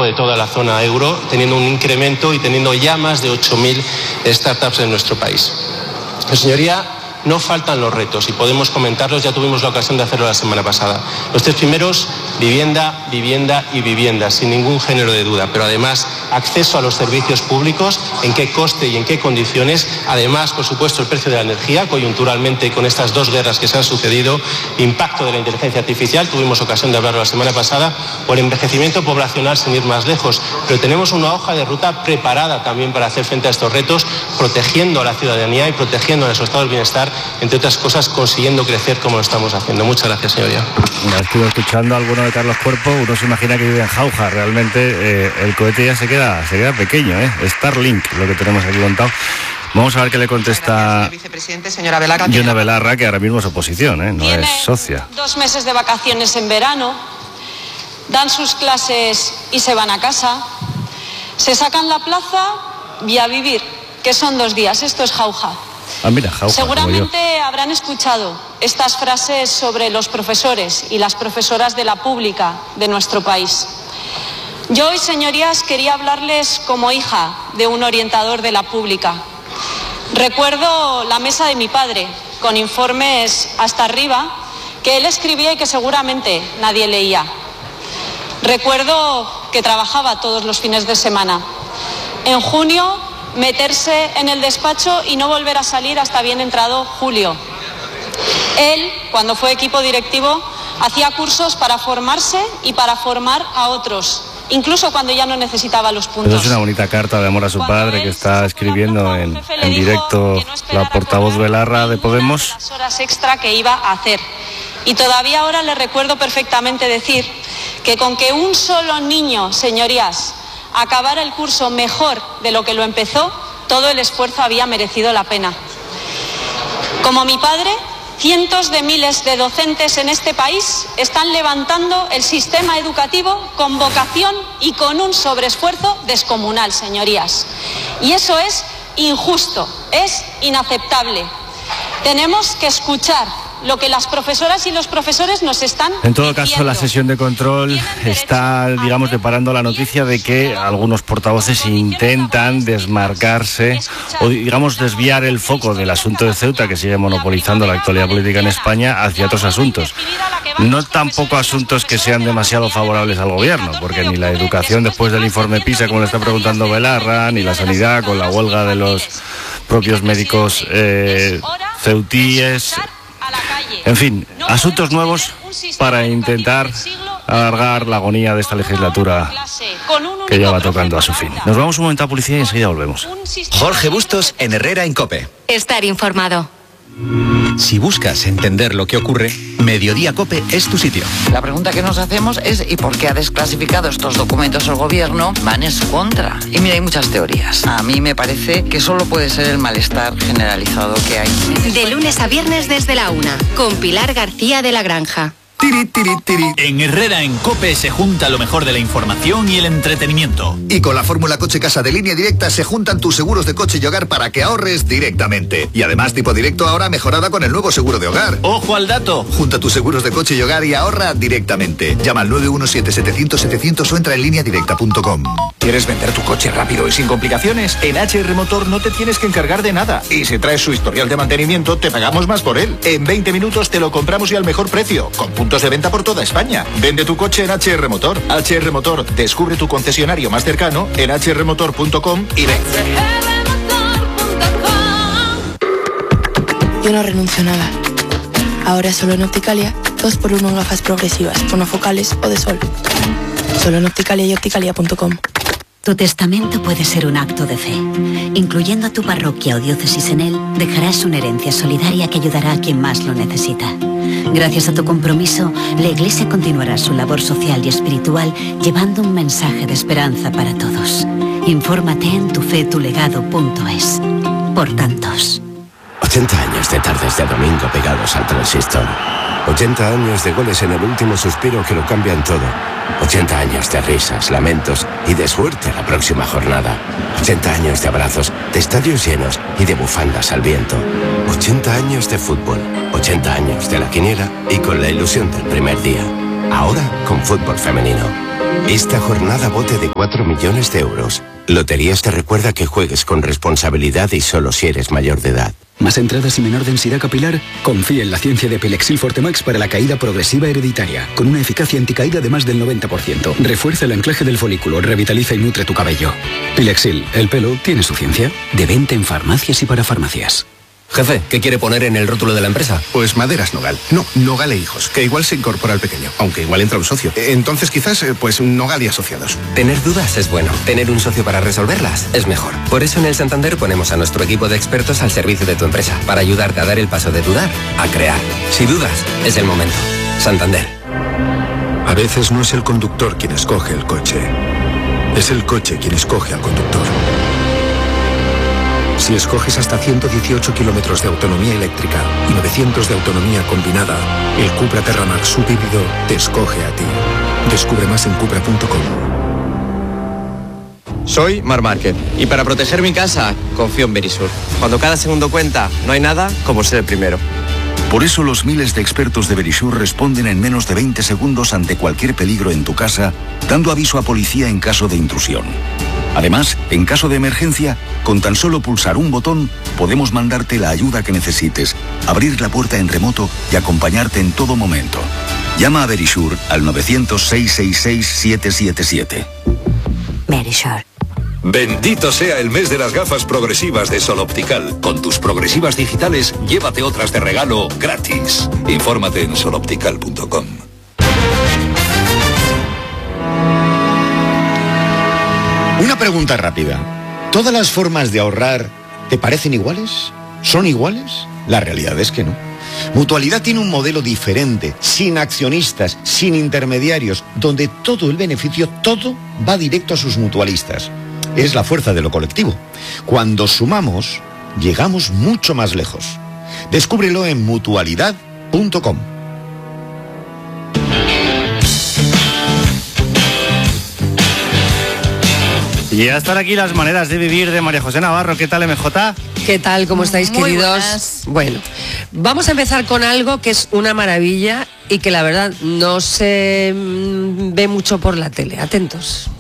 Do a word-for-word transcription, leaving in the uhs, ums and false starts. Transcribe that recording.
de toda la zona euro, teniendo un incremento y teniendo ya más de ocho mil startups en nuestro país. Pero, señoría, no faltan los retos y podemos comentarlos, ya tuvimos la ocasión de hacerlo la semana pasada. Los tres primeros, vivienda, vivienda y vivienda, sin ningún género de duda, pero además acceso a los servicios públicos, en qué coste y en qué condiciones, además, por supuesto, el precio de la energía, coyunturalmente con estas dos guerras que se han sucedido, impacto de la inteligencia artificial, tuvimos ocasión de hablarlo la semana pasada, o el envejecimiento poblacional sin ir más lejos, pero tenemos una hoja de ruta preparada también para hacer frente a estos retos, protegiendo a la ciudadanía y protegiendo a nuestro estado del bienestar, entre otras cosas consiguiendo crecer como lo estamos haciendo. Muchas gracias, señoría. Una vez estuve escuchando a alguno de Carlos Cuerpo, uno se imagina que vive en jauja. Realmente eh, el cohete ya se queda, se queda pequeño, ¿eh? Starlink, lo que tenemos aquí contado. Vamos a ver qué le contesta Yone Belarra, que ahora mismo es oposición, ¿eh? No es socia. Dos meses de vacaciones en verano, dan sus clases y se van a casa, se sacan la plaza y a vivir, que son dos días. Esto es jauja. Ah, mira, jauja, seguramente habrán escuchado estas frases sobre los profesores y las profesoras de la pública de nuestro país. Yo hoy, señorías, quería hablarles como hija de un orientador de la pública. Recuerdo la mesa de mi padre, con informes hasta arriba, que él escribía y que seguramente nadie leía. Recuerdo que trabajaba todos los fines de semana. En junio, meterse en el despacho y no volver a salir hasta bien entrado julio. Él, cuando fue equipo directivo, hacía cursos para formarse y para formar a otros, incluso cuando ya no necesitaba los puntos. Esa es una bonita carta de amor a su padre que está escribiendo en, en directo la portavoz Belarra de Podemos. Las horas extra que iba a hacer. Y todavía ahora le recuerdo perfectamente decir que con que un solo niño, señorías, acabara el curso mejor de lo que lo empezó, todo el esfuerzo había merecido la pena. Como mi padre, cientos de miles de docentes en este país están levantando el sistema educativo con vocación y con un sobreesfuerzo descomunal, señorías. Y eso es injusto, es inaceptable. Tenemos que escuchar lo que las profesoras y los profesores nos están En todo diciendo. caso, la sesión de control está, digamos, deparando la noticia de que algunos portavoces intentan desmarcarse o, digamos, desviar el foco del asunto de Ceuta, que sigue monopolizando la actualidad política en España, hacia otros asuntos. No tampoco asuntos que sean demasiado favorables al gobierno, porque ni la educación después del informe PISA, como le está preguntando Belarra, ni la sanidad con la huelga de los propios médicos eh, ceutíes. En fin, asuntos nuevos para intentar alargar la agonía de esta legislatura que ya va tocando a su fin. Nos vamos un momento a publicidad y enseguida volvemos. Jorge Bustos en Herrera en COPE. Estar informado. Si buscas entender lo que ocurre, Mediodía COPE es tu sitio. La pregunta que nos hacemos es ¿y por qué ha desclasificado estos documentos el gobierno? Van en su contra. Y mira, hay muchas teorías. A mí me parece que solo puede ser el malestar generalizado que hay. De lunes a viernes desde la una, con Pilar García de la Granja. Tiri, tiri, tiri. En Herrera en COPE se junta lo mejor de la información y el entretenimiento. Y con la fórmula Coche Casa de Línea Directa se juntan tus seguros de coche y hogar para que ahorres directamente. Y además tipo directo ahora mejorada con el nuevo seguro de hogar. ¡Ojo al dato! Junta tus seguros de coche y hogar y ahorra directamente. Llama al nueve uno siete, setecientos, setecientos o entra en línea directa punto com. ¿Quieres vender tu coche rápido y sin complicaciones? En H R Motor no te tienes que encargar de nada. Y si traes su historial de mantenimiento, te pagamos más por él. En veinte minutos te lo compramos y al mejor precio. Con puntos de venta por toda España. Vende tu coche en H R Motor. H R Motor, descubre tu concesionario más cercano en h r motor punto com y ven. Yo no renuncio a nada. Ahora solo en Opticalia, dos por uno en gafas progresivas, monofocales o de sol. Solo en Opticalia y opticalia punto com. Tu testamento puede ser un acto de fe. Incluyendo a tu parroquia o diócesis en él, dejarás una herencia solidaria que ayudará a quien más lo necesita. Gracias a tu compromiso, la Iglesia continuará su labor social y espiritual llevando un mensaje de esperanza para todos. Infórmate en tu fe tu legado punto es. Por tantos. ochenta años de tardes de domingo pegados al transistor. ochenta años de goles en el último suspiro que lo cambian todo. ochenta años de risas, lamentos y de suerte la próxima jornada. ochenta años de abrazos, de estadios llenos y de bufandas al viento. ochenta años de fútbol. ochenta años de la quiniela y con la ilusión del primer día. Ahora con fútbol femenino. Esta jornada bote de cuatro millones de euros. Loterías te recuerda que juegues con responsabilidad y solo si eres mayor de edad. ¿Más entradas y menor densidad capilar? Confía en la ciencia de Pilexil Fortemax para la caída progresiva hereditaria, con una eficacia anticaída de más del noventa por ciento. Refuerza el anclaje del folículo, revitaliza y nutre tu cabello. Pilexil, el pelo tiene su ciencia. De venta en farmacias y para farmacias. Jefe, ¿qué quiere poner en el rótulo de la empresa? Pues Maderas Nogal. No, Nogal e Hijos, que igual se incorpora al pequeño, aunque igual entra un socio. Entonces quizás, pues Nogal y Asociados. Tener dudas es bueno. Tener un socio para resolverlas es mejor. Por eso en el Santander ponemos a nuestro equipo de expertos al servicio de tu empresa, para ayudarte a dar el paso de dudar a crear. Si dudas, es el momento. Santander. A veces no es el conductor quien escoge el coche. Es el coche quien escoge al conductor. Si escoges hasta ciento dieciocho kilómetros de autonomía eléctrica y novecientos de autonomía combinada, el Cupra Terramax subhíbrido te escoge a ti. Descubre más en cupra punto com. Soy Mar Márquez y para proteger mi casa confío en Verisur. Cuando cada segundo cuenta, no hay nada como ser el primero. Por eso los miles de expertos de Verisur responden en menos de veinte segundos ante cualquier peligro en tu casa, dando aviso a policía en caso de intrusión. Además, en caso de emergencia, con tan solo pulsar un botón, podemos mandarte la ayuda que necesites, abrir la puerta en remoto y acompañarte en todo momento. Llama a Verisur al novecientos, seiscientos sesenta y seis, siete siete siete. Verisur. Bendito sea el mes de las gafas progresivas de Sol Optical. Con tus progresivas digitales, llévate otras de regalo gratis. Infórmate en sol optical punto com. Una pregunta rápida. ¿Todas las formas de ahorrar te parecen iguales? ¿Son iguales? La realidad es que no. Mutualidad tiene un modelo diferente, sin accionistas, sin intermediarios, donde todo el beneficio, todo va directo a sus mutualistas. Es la fuerza de lo colectivo. Cuando sumamos, llegamos mucho más lejos. Descúbrelo en mutualidad punto com. Y ya están aquí las maneras de vivir de María José Navarro. ¿Qué tal, M J? ¿Qué tal? ¿Cómo estáis, Muy queridos? buenas. Bueno, vamos a empezar con algo que es una maravilla y que la verdad no se mm, ve mucho por la tele. Atentos.